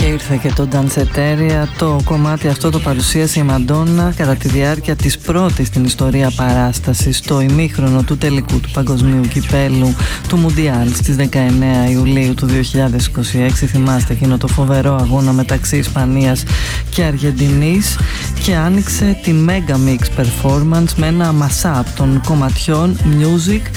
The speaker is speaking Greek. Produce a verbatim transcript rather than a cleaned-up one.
ήρθε και το Danceteria. Το κομμάτι αυτό το παρουσίασε η Μαντόνα κατά τη διάρκεια της πρώτης στην ιστορία παράστασης στο ημίχρονο του τελικού του παγκοσμίου κυπέλου του Μουντιάλ στις δεκαεννέα Ιουλίου του δύο χιλιάδες είκοσι έξι. Θυμάστε εκείνο το φοβερό αγώνα μεταξύ Ισπανίας και Αργεντινής, και άνοιξε τη Mega Mix Performance με ένα mashup των κομματιών Music